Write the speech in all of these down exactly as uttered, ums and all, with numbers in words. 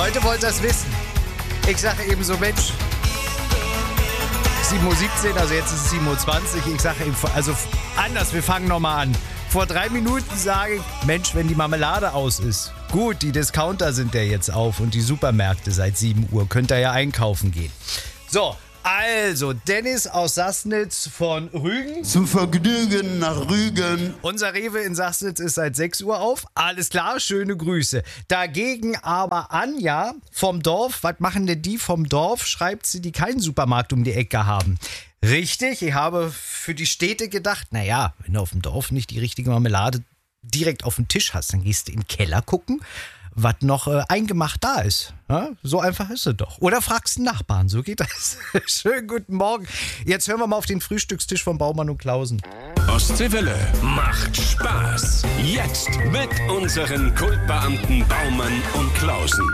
Heute wollt ihr es wissen. Ich sage eben so, Mensch, sieben Uhr siebzehn, also jetzt ist es sieben Uhr zwanzig. Ich sage eben, also anders, wir fangen nochmal an. Vor drei Minuten sage ich, Mensch, wenn die Marmelade aus ist. Gut, die Discounter sind ja jetzt auf und die Supermärkte seit sieben Uhr. Könnt ihr ja einkaufen gehen. So, also, Dennis aus Sassnitz von Rügen. Zum Vergnügen nach Rügen. Unser Rewe in Sassnitz ist seit sechs Uhr auf. Alles klar, schöne Grüße. Dagegen aber Anja vom Dorf. Was machen denn die vom Dorf? Schreibt sie, die keinen Supermarkt um die Ecke haben. Richtig, ich habe für die Städte gedacht, naja, wenn du auf dem Dorf nicht die richtige Marmelade direkt auf dem Tisch hast, dann gehst du in den Keller gucken, was noch äh, eingemacht da ist. Ja, so einfach ist es doch. Oder fragst den Nachbarn, so geht das. Schönen guten Morgen. Jetzt hören wir mal auf den Frühstückstisch von Baumann und Klausen. Ostseewelle macht Spaß. Jetzt mit unseren Kultbeamten Baumann und Klausen.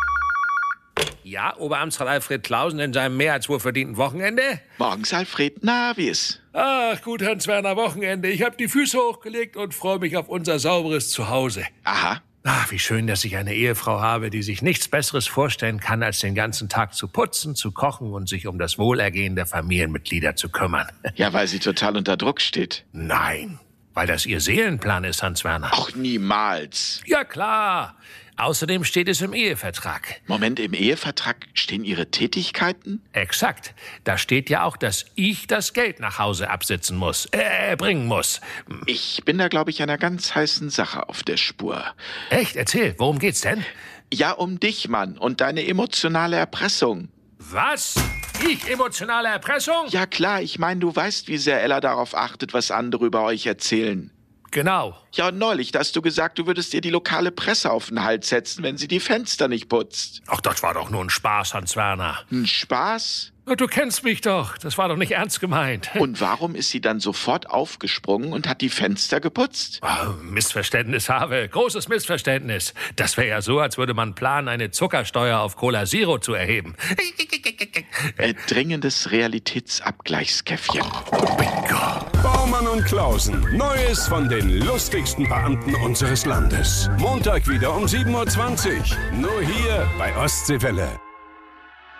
Ja, Oberamtsrat Alfred Klausen in seinem mehr als wohlverdienten Wochenende? Morgens, Alfred. Na, wie ist? Ach gut, Hans-Werner, Wochenende. Ich habe die Füße hochgelegt und freue mich auf unser sauberes Zuhause. Aha. Ach, wie schön, dass ich eine Ehefrau habe, die sich nichts Besseres vorstellen kann, als den ganzen Tag zu putzen, zu kochen und sich um das Wohlergehen der Familienmitglieder zu kümmern. Ja, weil sie total unter Druck steht. Nein, weil das ihr Seelenplan ist, Hans-Werner. Ach, niemals. Ja, klar. Außerdem steht es im Ehevertrag. Moment, im Ehevertrag stehen Ihre Tätigkeiten? Exakt. Da steht ja auch, dass ich das Geld nach Hause absitzen muss, äh, bringen muss. Ich bin da, glaube ich, einer ganz heißen Sache auf der Spur. Echt? Erzähl, worum geht's denn? Ja, um dich, Mann, und deine emotionale Erpressung. Was? Ich emotionale Erpressung? Ja, klar, ich meine, du weißt, wie sehr Ella darauf achtet, was andere über euch erzählen. Genau. Ja, und neulich, da hast du gesagt, du würdest ihr die lokale Presse auf den Hals setzen, wenn sie die Fenster nicht putzt. Ach, das war doch nur ein Spaß, Hans-Werner. Ein Spaß? Du kennst mich doch. Das war doch nicht ernst gemeint. Und warum ist sie dann sofort aufgesprungen und hat die Fenster geputzt? Oh, Missverständnis habe. Großes Missverständnis. Das wäre ja so, als würde man planen, eine Zuckersteuer auf Cola Zero zu erheben. Äh, dringendes Realitätsabgleichskäffchen. Bingo. Baumann und Klausen. Neues von den lustigsten Beamten unseres Landes. Montag wieder um sieben Uhr zwanzig. Nur hier bei Ostseewelle.